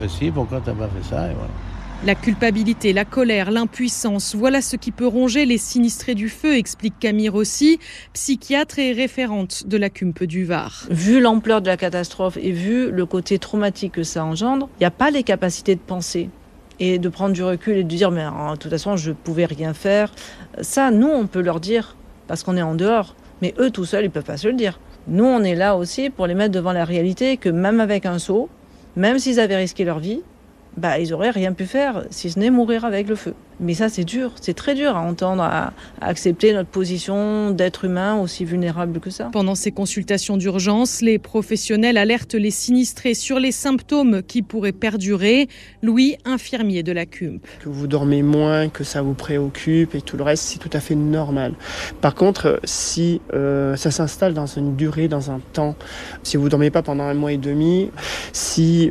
Si, pourquoi t'as pas fait ça et voilà. La culpabilité, la colère, l'impuissance, voilà ce qui peut ronger les sinistrés du feu, explique Camille Rossi, psychiatre et référente de la CUMP du Var. Vu l'ampleur de la catastrophe et vu le côté traumatique que ça engendre, il n'y a pas les capacités de penser et de prendre du recul et de dire mais de toute façon je ne pouvais rien faire. Ça, nous, on peut leur dire parce qu'on est en dehors, mais eux tout seuls, ils ne peuvent pas se le dire. Nous, on est là aussi pour les mettre devant la réalité que même avec un seau, même s'ils avaient risqué leur vie, ils n'auraient rien pu faire si ce n'est mourir avec le feu. Mais ça, c'est dur, c'est très dur à entendre, à accepter notre position d'être humain aussi vulnérable que ça. Pendant ces consultations d'urgence, les professionnels alertent les sinistrés sur les symptômes qui pourraient perdurer. Louis, infirmier de la CUMP. Que vous dormez moins, que ça vous préoccupe et tout le reste, c'est tout à fait normal. Par contre, si ça s'installe dans une durée, dans un temps, si vous ne dormez pas pendant 1 mois et demi, si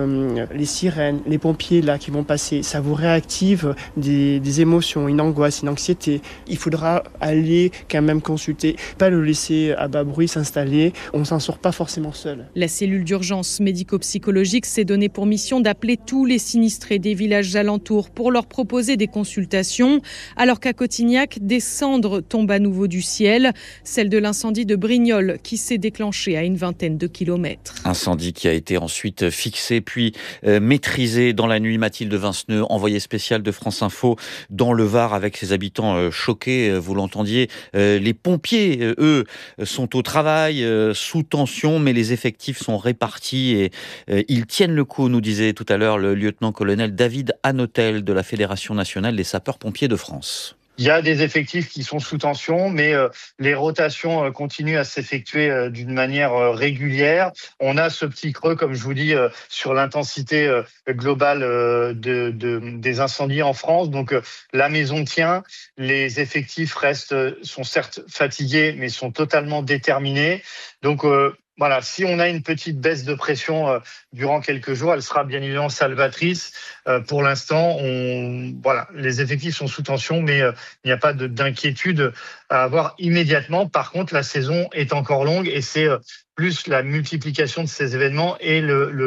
les sirènes, les pompiers là qui vont passer, ça vous réactive des émotions, une angoisse, une anxiété. Il faudra aller quand même consulter, pas le laisser à bas bruit s'installer. On ne s'en sort pas forcément seul. La cellule d'urgence médico-psychologique s'est donnée pour mission d'appeler tous les sinistrés des villages alentours pour leur proposer des consultations. Alors qu'à Cotignac, des cendres tombent à nouveau du ciel. Celle de l'incendie de Brignoles qui s'est déclenché à une 20aine de kilomètres. Incendie qui a été ensuite fixé puis maîtrisé dans la nuit. Mathilde Vinceneux, envoyée spéciale de France Info dans le Var avec ses habitants choqués, vous l'entendiez. Les pompiers, eux, sont au travail, sous tension, mais les effectifs sont répartis et ils tiennent le coup, nous disait tout à l'heure le lieutenant-colonel David Hanotel de la Fédération nationale des sapeurs-pompiers de France. Il y a des effectifs qui sont sous tension, mais les rotations continuent à s'effectuer d'une manière régulière. On a ce petit creux, comme je vous dis, sur l'intensité globale des incendies en France. Donc la maison tient, les effectifs sont certes fatigués, mais sont totalement déterminés. Donc voilà, si on a une petite baisse de pression durant quelques jours, elle sera bien évidemment salvatrice. Pour l'instant, les effectifs sont sous tension, mais il n'y a pas d'inquiétude à avoir immédiatement. Par contre, la saison est encore longue et c'est plus la multiplication de ces événements et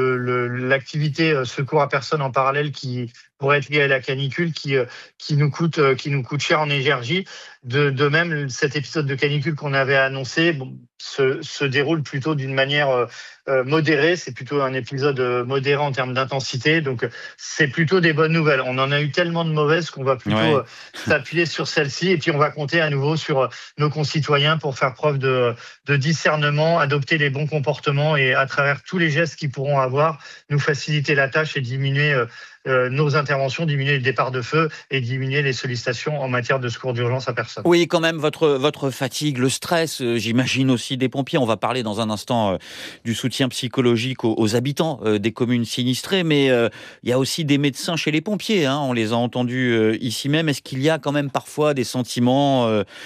l'activité secours à personne en parallèle qui pourrait être liée à la canicule qui nous coûte cher en énergie. De même, cet épisode de canicule qu'on avait annoncé se déroule plutôt d'une manière modérée. C'est plutôt un épisode modéré en termes d'intensité. Donc, c'est plutôt des bonnes nouvelles. On en a eu tellement de mauvaises qu'on va plutôt s'appuyer sur celle-ci. Et puis, on va compter à nouveau sur nos concitoyens pour faire preuve de discernement, adopter les bons comportements et à travers tous les gestes qu'ils pourront avoir, nous faciliter la tâche et diminuer nos interventions, diminuer le départ de feu et diminuer les sollicitations en matière de secours d'urgence à personne. Oui, quand même, votre fatigue, le stress, j'imagine aussi des pompiers. On va parler dans un instant du soutien psychologique aux habitants des communes sinistrées, mais il y a aussi des médecins chez les pompiers, hein, on les a entendus ici même. Est-ce qu'il y a quand même parfois des sentiments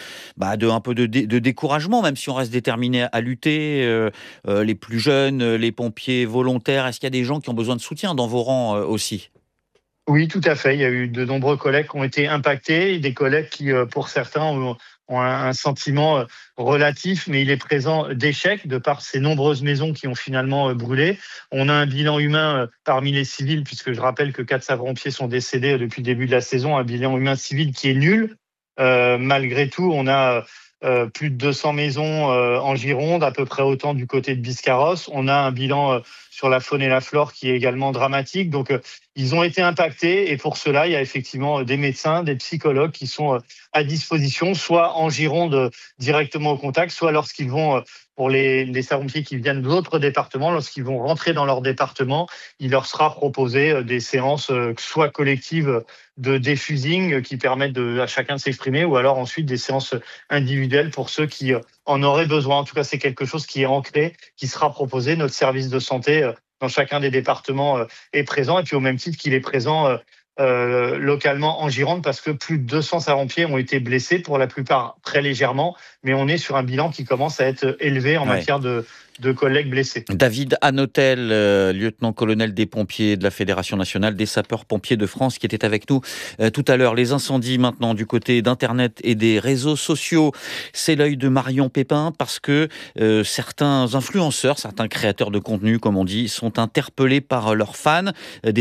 un peu de découragement, même si on reste déterminé à lutter, les plus jeunes, les pompiers volontaires, est-ce qu'il y a des gens qui ont besoin de soutien dans vos rangs aussi ? Oui, tout à fait. Il y a eu de nombreux collègues qui ont été impactés, des collègues qui, pour certains, ont un sentiment relatif, mais il est présent d'échec de par ces nombreuses maisons qui ont finalement brûlé. On a un bilan humain parmi les civils, puisque je rappelle que 4 sapeurs-pompiers sont décédés depuis le début de la saison, un bilan humain civil qui est nul. Malgré tout, on a plus de 200 maisons en Gironde, à peu près autant du côté de Biscarrosse. On a un bilan sur la faune et la flore qui est également dramatique. Donc, ils ont été impactés et pour cela, il y a effectivement des médecins, des psychologues qui sont à disposition, soit en Gironde directement au contact, soit lorsqu'ils vont, pour les sapeurs-pompiers qui viennent d'autres départements, lorsqu'ils vont rentrer dans leur département, il leur sera proposé des séances soit collectives de défusing qui permettent à chacun de s'exprimer, ou alors ensuite des séances individuelles pour ceux qui en auraient besoin. En tout cas, c'est quelque chose qui est ancré, qui sera proposé. Notre service de santé dans chacun des départements est présent, et puis au même titre qu'il est présent localement en Gironde parce que plus de 200 sapeurs-pompiers ont été blessés, pour la plupart très légèrement, mais on est sur un bilan qui commence à être élevé en matière de collègues blessés. David Hanotel, lieutenant-colonel des pompiers de la Fédération nationale des sapeurs-pompiers de France, qui était avec nous tout à l'heure. Les incendies maintenant du côté d'Internet et des réseaux sociaux, c'est l'œil de Marion Pépin parce que certains influenceurs, certains créateurs de contenu, comme on dit, sont interpellés par leurs fans.